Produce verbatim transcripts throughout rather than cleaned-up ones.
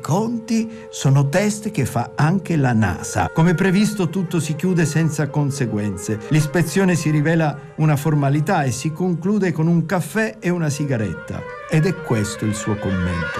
conti sono test che fa anche la NASA. Come previsto, tutto si chiude senza conseguenze. L'ispezione si rivela una formalità e si conclude con un caffè e una sigaretta. Ed è questo il suo commento.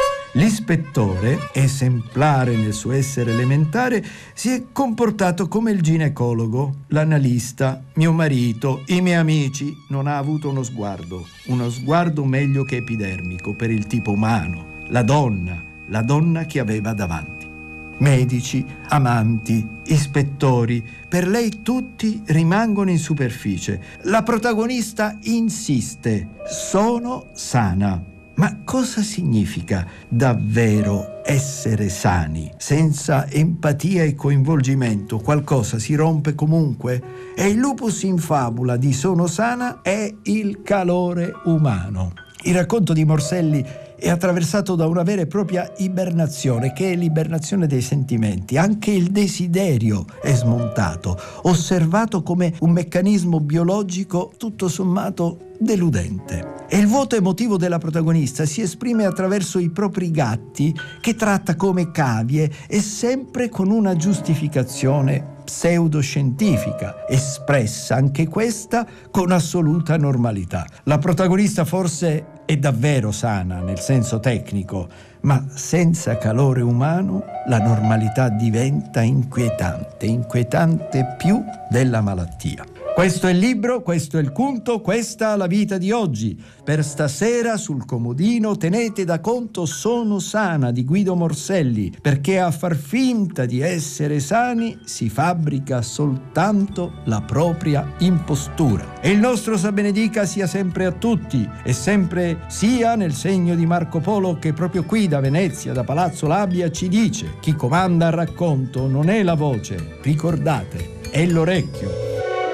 L'ispettore, esemplare nel suo essere elementare, si è comportato come il ginecologo, l'analista, mio marito, i miei amici. Non ha avuto uno sguardo, uno sguardo meglio che epidermico per il tipo umano, la donna, la donna che aveva davanti. Medici, amanti, ispettori, per lei tutti rimangono in superficie. La protagonista insiste: sono sana. Ma cosa significa davvero essere sani? Senza empatia e coinvolgimento qualcosa si rompe comunque? E il lupus in fabula di Sono sana è il calore umano. Il racconto di Morselli è attraversato da una vera e propria ibernazione, che è l'ibernazione dei sentimenti. Anche il desiderio è smontato, osservato come un meccanismo biologico tutto sommato deludente. E il vuoto emotivo della protagonista si esprime attraverso i propri gatti, che tratta come cavie e sempre con una giustificazione pseudoscientifica, espressa anche questa con assoluta normalità. La protagonista forse è davvero sana nel senso tecnico, ma senza calore umano la normalità diventa inquietante, inquietante più della malattia. Questo è il libro, questo è il conto, questa è la vita di oggi. Per stasera sul comodino tenete da conto Sono sana di Guido Morselli, perché a far finta di essere sani si fabbrica soltanto la propria impostura. E il nostro Sa benedica sia sempre a tutti e sempre sia nel segno di Marco Polo, che proprio qui da Venezia, da Palazzo Labia, ci dice: chi comanda il racconto non è la voce, ricordate, è l'orecchio.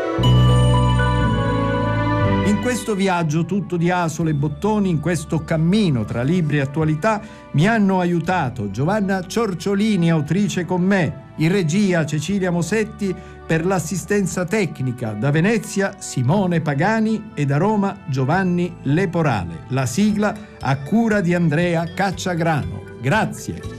In questo viaggio tutto di asole e bottoni, in questo cammino tra libri e attualità, mi hanno aiutato Giovanna Ciorciolini, autrice con me, in regia Cecilia Mosetti, per l'assistenza tecnica da Venezia Simone Pagani e da Roma Giovanni Leporale. La sigla a cura di Andrea Cacciagrano. Grazie.